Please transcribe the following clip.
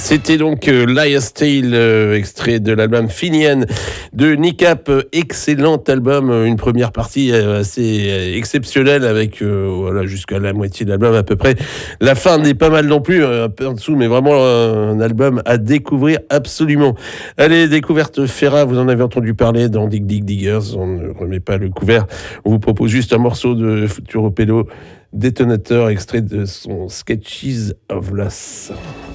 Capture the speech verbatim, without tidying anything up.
C'était donc euh, Liar's Tale, euh, extrait de l'album Finian de Nick-Ap. Excellent album, une première partie euh, assez euh, exceptionnelle avec euh, voilà, jusqu'à la moitié de l'album à peu près. La fin n'est pas mal non plus, euh, un peu en dessous, mais vraiment euh, un album à découvrir absolument. Allez, découverte Ferra, vous en avez entendu parler dans Dig Dig Diggers, on ne remet pas le couvert. On vous propose juste un morceau de Futuro Pélo, Détonateur, extrait de son Sketches of Loss.